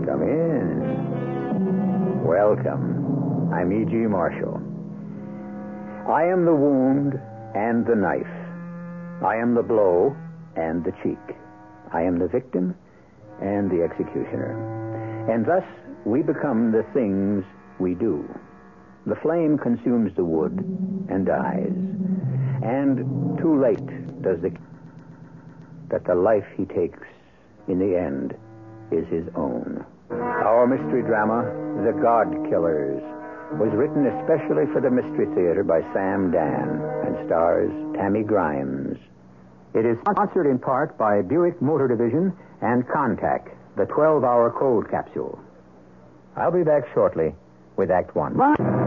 Come in. Welcome. I'm E.G. Marshall. I am the wound and the knife. I am the blow and the cheek. I am the victim and the executioner. And thus we become the things we do. The flame consumes the wood and dies. And too late does that the life he takes in the end is his own. Our mystery drama, The God Killers, was written especially for the Mystery Theater by Sam Dan and stars Tammy Grimes. It is sponsored in part by Buick Motor Division and Contact, the 12-hour cold capsule. I'll be back shortly with Act One.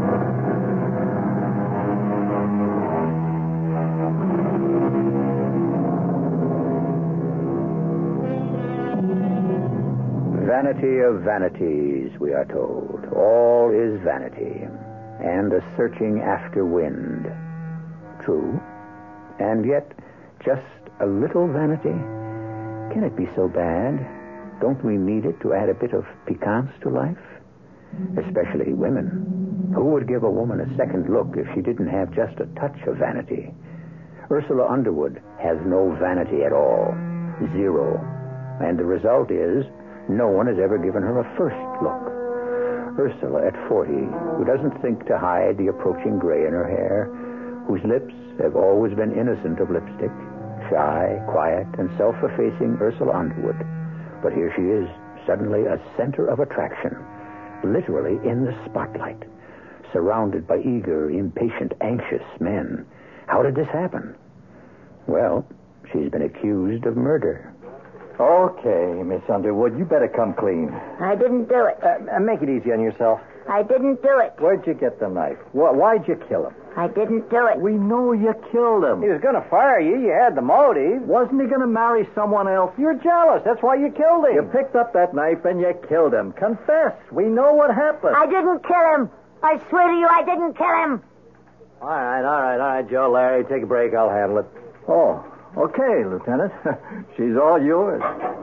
Vanity of vanities, we are told. All is vanity, and a searching after wind. True, and yet just a little vanity? Can it be so bad? Don't we need it to add a bit of piquance to life? Especially women. Who would give a woman a second look if she didn't have just a touch of vanity? Ursula Underwood has no vanity at all. Zero. And the result is no one has ever given her a first look. Ursula, at 40, who doesn't think to hide the approaching gray in her hair, whose lips have always been innocent of lipstick, shy, quiet, and self-effacing Ursula Underwood. But here she is, suddenly a center of attraction, literally in the spotlight, surrounded by eager, impatient, anxious men. How did this happen? Well, she's been accused of murder. Okay, Miss Underwood, you better come clean. I didn't do it. Make it easy on yourself. I didn't do it. Where'd you get the knife? Why'd you kill him? I didn't do it. We know you killed him. He was going to fire you. You had the motive. Wasn't he going to marry someone else? You're jealous. That's why you killed him. You picked up that knife and you killed him. Confess. We know what happened. I didn't kill him. I swear to you, I didn't kill him. All right, Joe, Larry. Take a break. I'll handle it. Oh, okay, Lieutenant. She's all yours.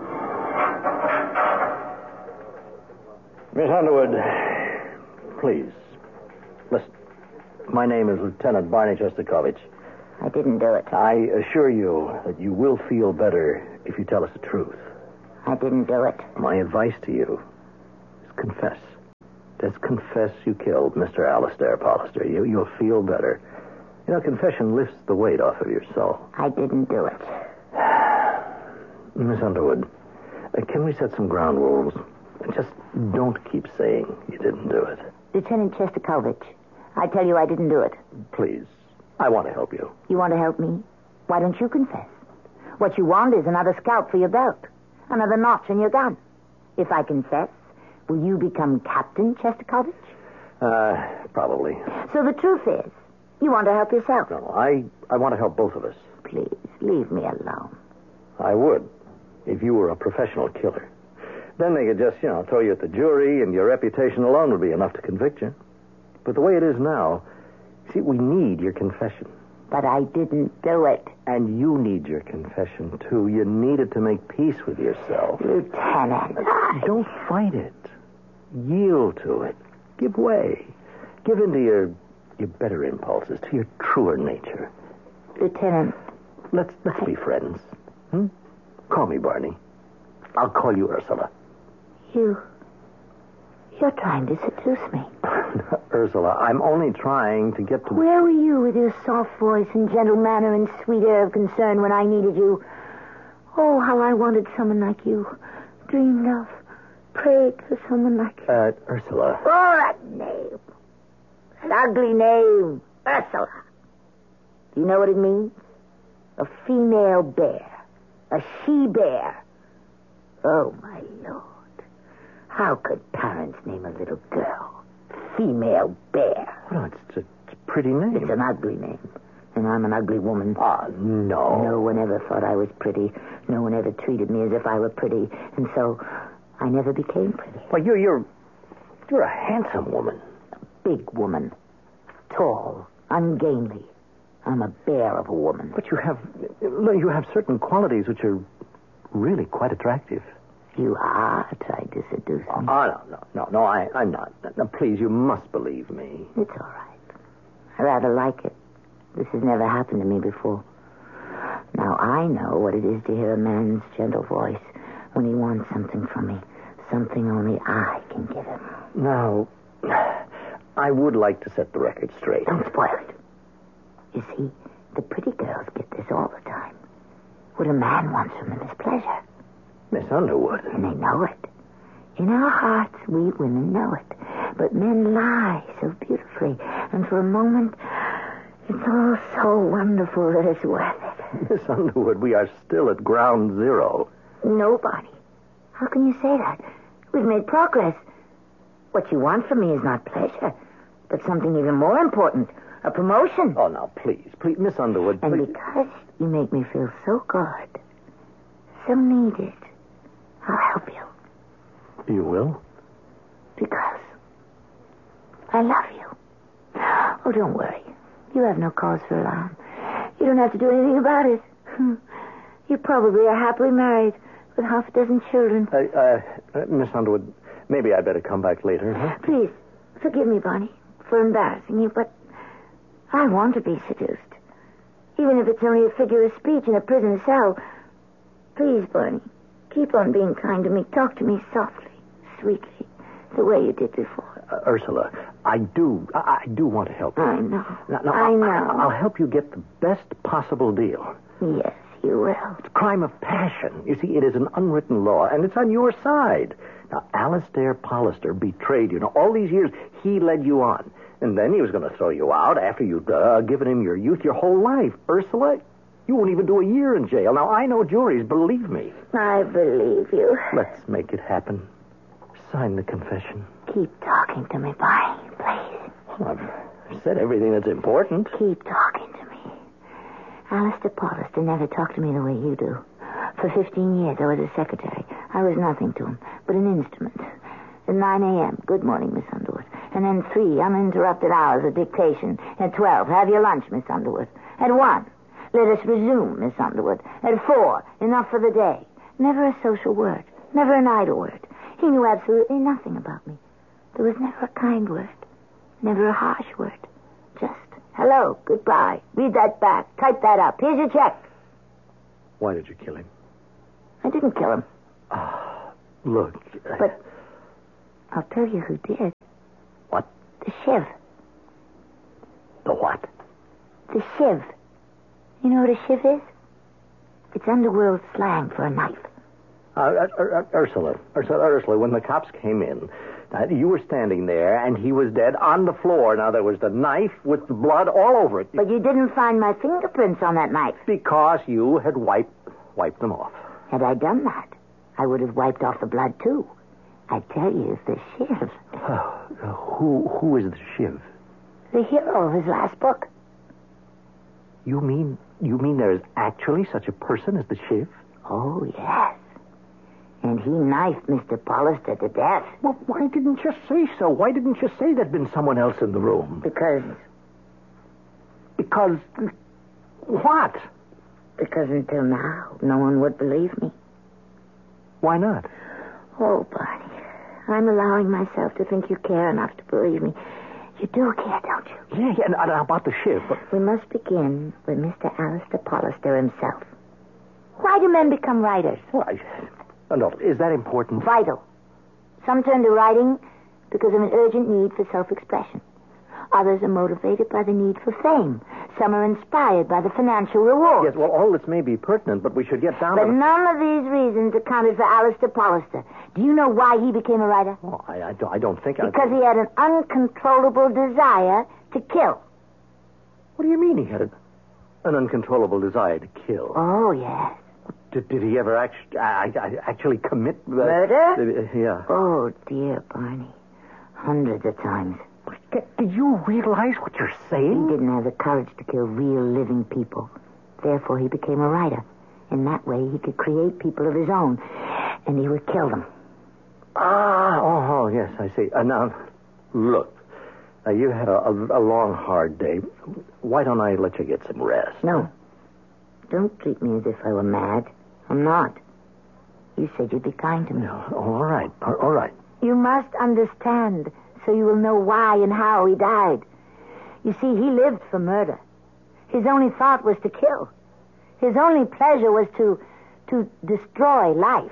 Miss Underwood, please, listen. My name is Lieutenant Barney Shostakovich. I didn't do it. I assure you that you will feel better if you tell us the truth. I didn't do it. My advice to you is confess. Just confess you killed Mr. Alistair Pollister. You'll feel better. You know, confession lifts the weight off of your soul. I didn't do it. Miss Underwood, can we set some ground rules? Just don't keep saying you didn't do it. Lieutenant Shostakovich, I tell you I didn't do it. Please, I want to help you. You want to help me? Why don't you confess? What you want is another scalp for your belt, another notch in your gun. If I confess, will you become Captain Shostakovich? Probably. So the truth is, you want to help yourself. No, I want to help both of us. Please, leave me alone. I would, if you were a professional killer. Then they could just, throw you at the jury, and your reputation alone would be enough to convict you. But the way it is now, see, we need your confession. But I didn't do it. And you need your confession, too. You need it to make peace with yourself. Lieutenant. Don't fight it. Yield to it. Give way. Give in to your better impulses, to your truer nature. Lieutenant. Let's be friends. Call me Barney. I'll call you Ursula. You're trying to seduce me. Ursula, I'm only trying to get to... Where were you with your soft voice and gentle manner and sweet air of concern when I needed you? Oh, how I wanted someone like you. Dreamed of, prayed for someone like you. Ursula. Oh, that name. That ugly name. Ursula. Do you know what it means? A female bear. A she-bear. Oh, my Lord. How could parents name a little girl Female Bear? Well, it's a pretty name. It's an ugly name. And I'm an ugly woman. Ah, no. No one ever thought I was pretty. No one ever treated me as if I were pretty. And so I never became pretty. Well, you're a handsome woman. A big woman. Tall. Ungainly. I'm a bear of a woman. But you have certain qualities which are really quite attractive. You are trying to seduce me. Oh, no, I'm not. Now, please, you must believe me. It's all right. I rather like it. This has never happened to me before. Now, I know what it is to hear a man's gentle voice when he wants something from me. Something only I can give him. Now, I would like to set the record straight. Don't spoil it. You see, the pretty girls get this all the time. What a man wants from them is pleasure. Miss Underwood. And they know it. In our hearts, we women know it. But men lie so beautifully. And for a moment, it's all so wonderful that it's worth it. Miss Underwood, we are still at ground zero. Nobody. How can you say that? We've made progress. What you want from me is not pleasure, but something even more important, a promotion. Oh, now, please, Miss Underwood, please. And because you make me feel so good, so needed, I'll help you. You will? Because I love you. Oh, don't worry. You have no cause for alarm. You don't have to do anything about it. You probably are happily married with half a dozen children. Miss Underwood, maybe I'd better come back later, huh? Please, forgive me, Barney, for embarrassing you, but I want to be seduced. Even if it's only a figure of speech in a prison cell. Please, Barney, keep on being kind to me. Talk to me softly, sweetly, the way you did before. Ursula, I do want to help you. I know. I know. I'll help you get the best possible deal. Yes, you will. It's a crime of passion. You see, it is an unwritten law, and it's on your side. Now, Alistair Pollister betrayed you. Now, all these years, he led you on. And then he was going to throw you out after you'd given him your youth, your whole life. Ursula, you won't even do a year in jail. Now, I know juries, believe me. I believe you. Let's make it happen. Sign the confession. Keep talking to me, Barney, please. Well, I've said everything that's important. Keep talking to me. Alistair Pollister never talked to me the way you do. For 15 years, I was a secretary. I was nothing to him, but an instrument. At 9 a.m., good morning, Miss Underwood. And then 3 uninterrupted hours of dictation. At 12, have your lunch, Miss Underwood. At 1, let us resume, Miss Underwood. At 4, enough for the day. Never a social word. Never an idle word. He knew absolutely nothing about me. There was never a kind word. Never a harsh word. Just, hello, goodbye. Read that back. Type that up. Here's your check. Why did you kill him? I didn't kill him. Look. But I'll tell you who did. What? The Shiv. The what? The Shiv. You know what a Shiv is? It's underworld slang for a knife. Ursula, when the cops came in, you were standing there, and he was dead on the floor. Now, there was the knife with the blood all over it. But you didn't find my fingerprints on that knife. Because you had wiped them off. Had I done that, I would have wiped off the blood, too. I tell you, it's the Shiv. Who is the Shiv? The hero of his last book. You mean there is actually such a person as the Shiv? Oh, yes. And he knifed Mr. Pollister to death. Well, why didn't you say so? Why didn't you say there'd been someone else in the room? Because what? Because until now, no one would believe me. Why not? Oh, Barney, I'm allowing myself to think you care enough to believe me. You do care, don't you? Yeah, and about the Shiv. But... We must begin with Mr. Alistair Pollister himself. Why do men become writers? Well, no, is that important? Vital. Some turn to writing because of an urgent need for self-expression. Others are motivated by the need for fame. Some are inspired by the financial reward. Yes, well, all this may be pertinent, but we should get down to... But none of these reasons accounted for Alistair Pollister. Do you know why he became a writer? Oh, I don't think... Because he had an uncontrollable desire to kill. What do you mean he had an uncontrollable desire to kill? Oh, yes. Did he ever actually commit... Murder? Yeah. Oh, dear, Barney. Hundreds of times. Do you realize what you're saying? He didn't have the courage to kill real living people. Therefore, he became a writer. In that way, he could create people of his own. And he would kill them. Oh, yes, I see. Now, look. You had a long, hard day. Why don't I let you get some rest? No. Don't treat me as if I were mad. I'm not. You said you'd be kind to me. No, all right, all right. You must understand, so you will know why and how he died. You see, he lived for murder. His only thought was to kill. His only pleasure was to destroy life.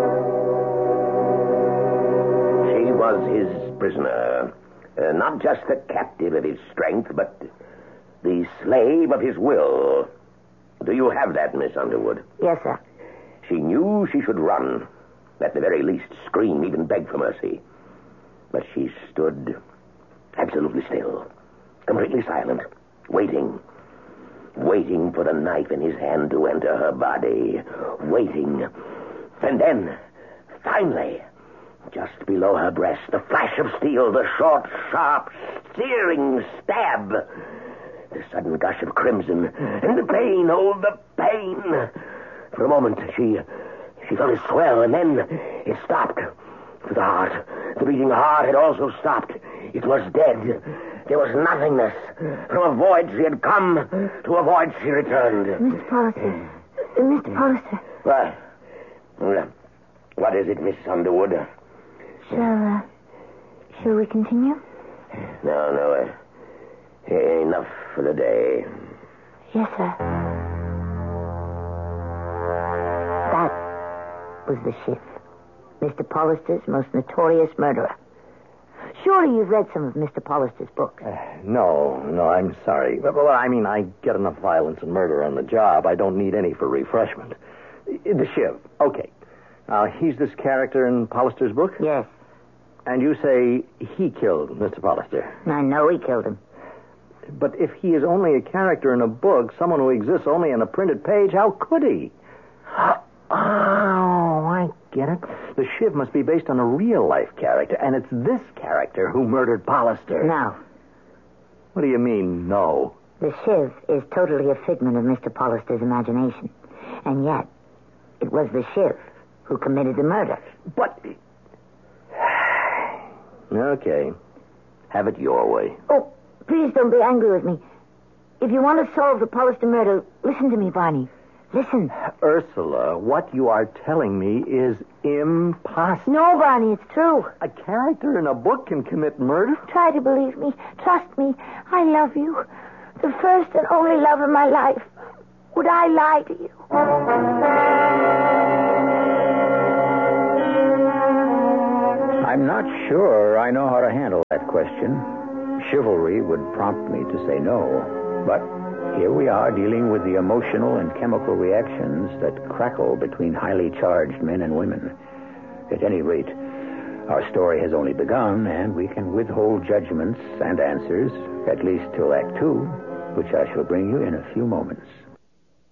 She was his prisoner. Not just the captive of his strength, but the slave of his will. Do you have that, Miss Underwood? Yes, sir. She knew she should run. At the very least, scream, even beg for mercy. But she stood absolutely still, completely silent, waiting for the knife in his hand to enter her body, waiting. And then, finally, just below her breast, the flash of steel, the short, sharp, searing stab, the sudden gush of crimson, and the pain, oh, the pain. For a moment, she felt it swell, and then it stopped. The beating heart had also stopped. It was dead. There was nothingness. From a void she had come, to a void she returned. Mr. Pollister. Mr. Pollister. What is it, Miss Underwood? Shall we continue? No. Enough for the day. Yes, sir. That was the Schiff. Mr. Pollister's most notorious murderer. Surely you've read some of Mr. Pollister's books. No, I'm sorry. Well, I mean, I get enough violence and murder on the job. I don't need any for refreshment. The Shiv. Okay. Now, he's this character in Pollister's book? Yes. And you say he killed Mr. Pollister? I know he killed him. But if he is only a character in a book, someone who exists only on a printed page, how could he? Oh, I get it. The Shiv must be based on a real-life character, and it's this character who murdered Pollister. No. What do you mean, no? The Shiv is totally a figment of Mr. Pollister's imagination. And yet, it was the Shiv who committed the murder. But... Okay. Have it your way. Oh, please don't be angry with me. If you want to solve the Pollister murder, listen to me, Barney. Listen. Ursula, what you are telling me is impossible. No, Barney, it's true. A character in a book can commit murder? Try to believe me. Trust me. I love you. The first and only love of my life. Would I lie to you? I'm not sure I know how to handle that question. Chivalry would prompt me to say no, but here we are dealing with the emotional and chemical reactions that crackle between highly charged men and women. At any rate, our story has only begun, and we can withhold judgments and answers, at least till Act 2, which I shall bring you in a few moments.